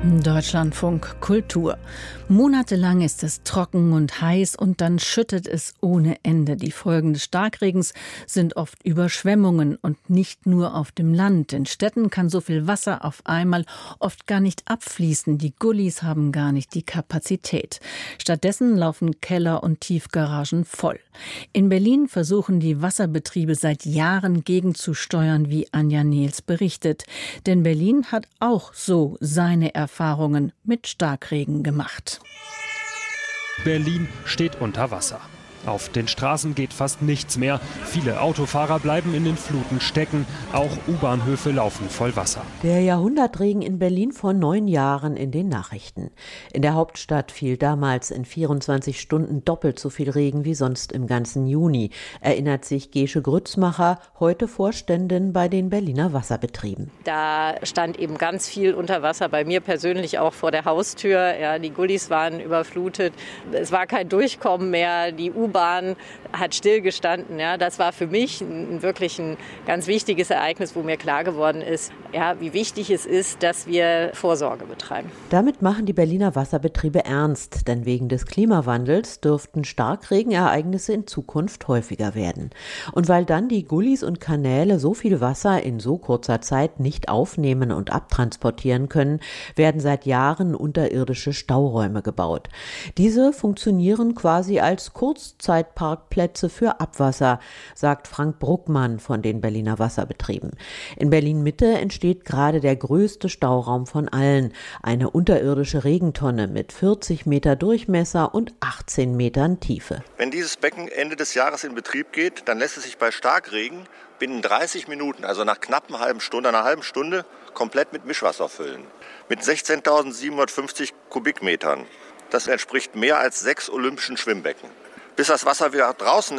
Deutschlandfunk Kultur. Monatelang ist es trocken und heiß und dann schüttet es ohne Ende. Die Folgen des Starkregens sind oft Überschwemmungen und nicht nur auf dem Land. In Städten kann so viel Wasser auf einmal oft gar nicht abfließen. Die Gullis haben gar nicht die Kapazität. Stattdessen laufen Keller und Tiefgaragen voll. In Berlin versuchen die Wasserbetriebe seit Jahren gegenzusteuern, wie Anja Nehls berichtet. Denn Berlin hat auch so seine Erfahrungen mit Starkregen gemacht. Berlin steht unter Wasser. Auf den Straßen geht fast nichts mehr. Viele Autofahrer bleiben in den Fluten stecken. Auch U-Bahnhöfe laufen voll Wasser. Der Jahrhundertregen in Berlin vor 9 Jahren in den Nachrichten. In der Hauptstadt fiel damals in 24 Stunden doppelt so viel Regen wie sonst im ganzen Juni, erinnert sich Gesche Grützmacher, heute Vorständin bei den Berliner Wasserbetrieben. Da stand eben ganz viel unter Wasser, bei mir persönlich auch vor der Haustür. Ja, die Gullis waren überflutet. Es war kein Durchkommen mehr. Die U-Bahn hat stillgestanden. Ja, das war für mich wirklich ein ganz wichtiges Ereignis, wo mir klar geworden ist, ja, wie wichtig es ist, dass wir Vorsorge betreiben. Damit machen die Berliner Wasserbetriebe ernst, denn wegen des Klimawandels dürften Starkregenereignisse in Zukunft häufiger werden. Und weil dann die Gullis und Kanäle so viel Wasser in so kurzer Zeit nicht aufnehmen und abtransportieren können, werden seit Jahren unterirdische Stauräume gebaut. Diese funktionieren quasi als Kurzzeitparkplätze für Abwasser, sagt Frank Bruckmann von den Berliner Wasserbetrieben. In Berlin-Mitte entsteht gerade der größte Stauraum von allen, eine unterirdische Regentonne mit 40 Meter Durchmesser und 18 Metern Tiefe. Wenn dieses Becken Ende des Jahres in Betrieb geht, dann lässt es sich bei Starkregen binnen 30 Minuten, also nach knapp einer halben Stunde, komplett mit Mischwasser füllen. Mit 16.750 Kubikmetern. Das entspricht mehr als 6 olympischen Schwimmbecken. Bis das Wasser wieder draußen